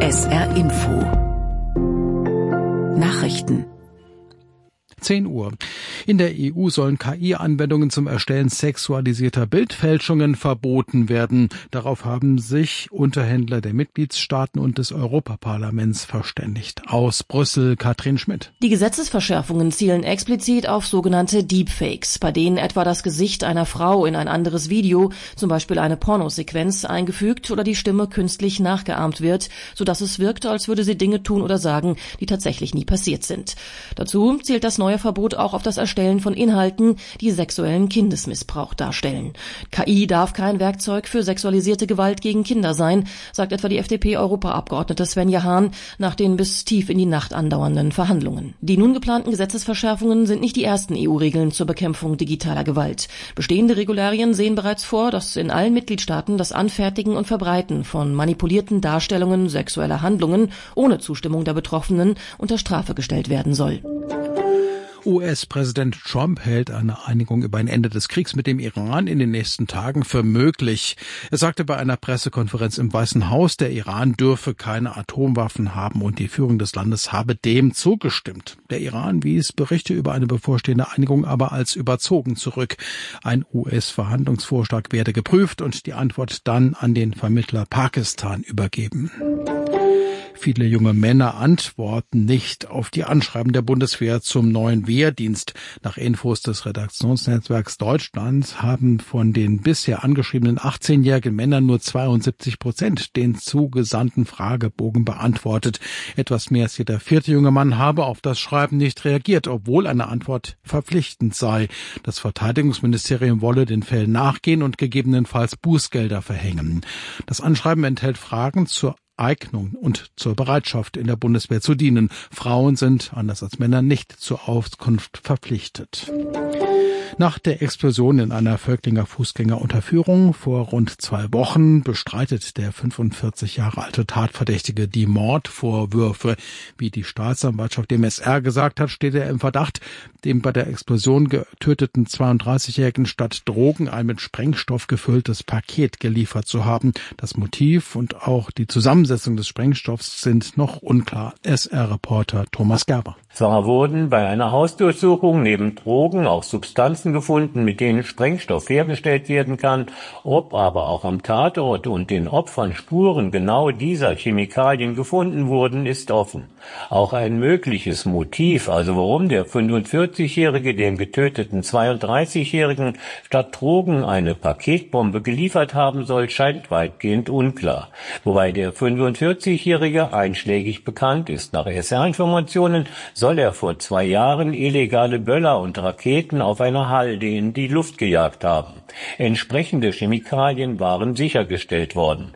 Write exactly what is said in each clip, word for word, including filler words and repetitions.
S R Info Nachrichten zehn Uhr. In der E U sollen K I-Anwendungen zum Erstellen sexualisierter Bildfälschungen verboten werden. Darauf haben sich Unterhändler der Mitgliedstaaten und des Europaparlaments verständigt. Aus Brüssel, Katrin Schmidt. Die Gesetzesverschärfungen zielen explizit auf sogenannte Deepfakes, bei denen etwa das Gesicht einer Frau in ein anderes Video, zum Beispiel eine Pornosequenz, eingefügt oder die Stimme künstlich nachgeahmt wird, sodass es wirkt, als würde sie Dinge tun oder sagen, die tatsächlich nie passiert sind. Dazu zielt das neue Verbot auch auf das Erstellen von Inhalten, die sexuellen Kindesmissbrauch darstellen. K I darf kein Werkzeug für sexualisierte Gewalt gegen Kinder sein, sagt etwa die F D P-Europaabgeordnete Svenja Hahn nach den bis tief in die Nacht andauernden Verhandlungen. Die nun geplanten Gesetzesverschärfungen sind nicht die ersten E U-Regeln zur Bekämpfung digitaler Gewalt. Bestehende Regularien sehen bereits vor, dass in allen Mitgliedstaaten das Anfertigen und Verbreiten von manipulierten Darstellungen sexueller Handlungen ohne Zustimmung der Betroffenen unter Strafe gestellt werden soll. U S-Präsident Trump hält eine Einigung über ein Ende des Kriegs mit dem Iran in den nächsten Tagen für möglich. Er sagte bei einer Pressekonferenz im Weißen Haus, der Iran dürfe keine Atomwaffen haben und die Führung des Landes habe dem zugestimmt. Der Iran wies Berichte über eine bevorstehende Einigung aber als überzogen zurück. Ein U S-Verhandlungsvorschlag werde geprüft und die Antwort dann an den Vermittler Pakistan übergeben. Viele junge Männer antworten nicht auf die Anschreiben der Bundeswehr zum neuen Wehrdienst. Nach Infos des Redaktionsnetzwerks Deutschland haben von den bisher angeschriebenen achtzehnjährigen Männern nur zweiundsiebzig Prozent den zugesandten Fragebogen beantwortet. Etwas mehr als jeder vierte junge Mann habe auf das Schreiben nicht reagiert, obwohl eine Antwort verpflichtend sei. Das Verteidigungsministerium wolle den Fällen nachgehen und gegebenenfalls Bußgelder verhängen. Das Anschreiben enthält Fragen zur Eignung und zur Bereitschaft, in der Bundeswehr zu dienen. Frauen sind, anders als Männer, nicht zur Auskunft verpflichtet. Nach der Explosion in einer Völklinger Fußgängerunterführung vor rund zwei Wochen bestreitet der fünfundvierzig Jahre alte Tatverdächtige die Mordvorwürfe. Wie die Staatsanwaltschaft dem S R gesagt hat, steht er im Verdacht, dem bei der Explosion getöteten zweiunddreißigjährigen statt Drogen ein mit Sprengstoff gefülltes Paket geliefert zu haben. Das Motiv und auch die Zusammensetzung des Sprengstoffs sind noch unklar. S R-Reporter Thomas Gerber. Zwar wurden bei einer Hausdurchsuchung neben Drogen auch Substanzen gefunden, mit denen Sprengstoff hergestellt werden kann. Ob aber auch am Tatort und den Opfern Spuren genau dieser Chemikalien gefunden wurden, ist offen. Auch ein mögliches Motiv, also warum der fünfundvierzigjährige dem getöteten zweiunddreißigjährigen statt Drogen eine Paketbombe geliefert haben soll, scheint weitgehend unklar. Wobei der fünfundvierzigjährige einschlägig bekannt ist. Nach S R-Informationen soll er vor zwei Jahren illegale Böller und Raketen auf einer Halde in die Luft gejagt haben. Entsprechende Chemikalien waren sichergestellt worden.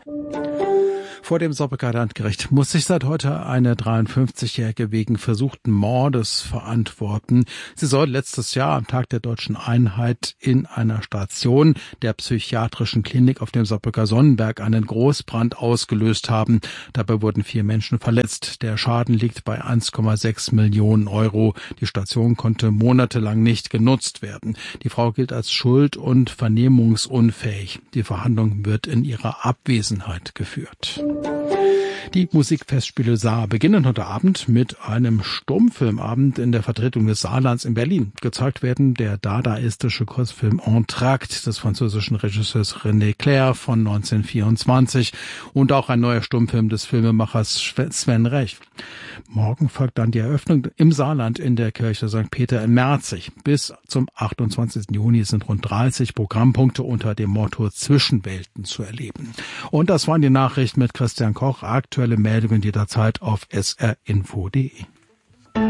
Vor dem Saarbrücker Landgericht muss sich seit heute eine dreiundfünfzigjährige wegen versuchten Mordes verantworten. Sie soll letztes Jahr am Tag der Deutschen Einheit in einer Station der psychiatrischen Klinik auf dem Saarbrücker Sonnenberg einen Großbrand ausgelöst haben. Dabei wurden vier Menschen verletzt. Der Schaden liegt bei eins Komma sechs Millionen Euro. Die Station konnte monatelang nicht genutzt werden. Die Frau gilt als schuld- und vernehmungsunfähig. Die Verhandlung wird in ihrer Abwesenheit geführt. Die Musikfestspiele Saar beginnen heute Abend mit einem Stummfilmabend in der Vertretung des Saarlands in Berlin. Gezeigt werden der dadaistische Kurzfilm Entracte des französischen Regisseurs René Clair von neunzehnhundertvierundzwanzig und auch ein neuer Stummfilm des Filmemachers Sven Rech. Morgen folgt dann die Eröffnung im Saarland in der Kirche Sankt Peter in Merzig. Bis zum achtundzwanzigsten Juni sind rund dreißig Programmpunkte unter dem Motto Zwischenwelten zu erleben. Und das waren die Nachrichten mit Christian Koch. Aktuelle Meldungen jederzeit auf s r info punkt d e.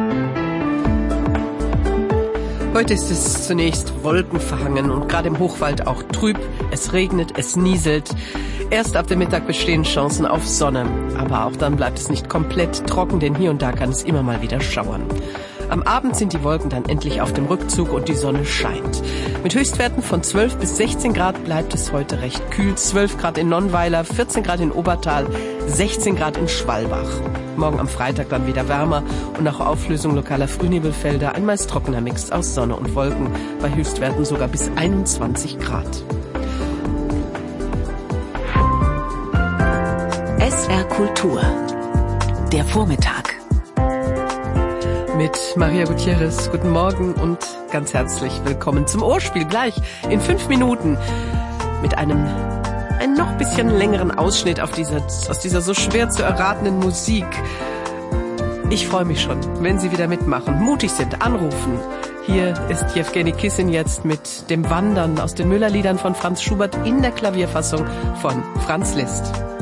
Heute ist es zunächst wolkenverhangen und gerade im Hochwald auch trüb. Es regnet, es nieselt. Erst ab dem Mittag bestehen Chancen auf Sonne. Aber auch dann bleibt es nicht komplett trocken, denn hier und da kann es immer mal wieder schauern. Am Abend sind die Wolken dann endlich auf dem Rückzug und die Sonne scheint. Mit Höchstwerten von zwölf bis sechzehn Grad bleibt es heute recht kühl. zwölf Grad in Nonnweiler, vierzehn Grad in Obertal, sechzehn Grad in Schwalbach. Morgen am Freitag dann wieder wärmer und nach Auflösung lokaler Frühnebelfelder ein meist trockener Mix aus Sonne und Wolken, bei Höchstwerten sogar bis einundzwanzig Grad. S R Kultur der Vormittag. Mit Maria Gutierrez. Guten Morgen und ganz herzlich willkommen zum Ohrspiel. Gleich in fünf Minuten mit einem ein noch bisschen längeren Ausschnitt auf dieser, aus dieser so schwer zu erratenen Musik. Ich freue mich schon, wenn Sie wieder mitmachen, mutig sind, anrufen. Hier ist Jewgeni Kissin jetzt mit dem Wandern aus den Müllerliedern von Franz Schubert in der Klavierfassung von Franz Liszt.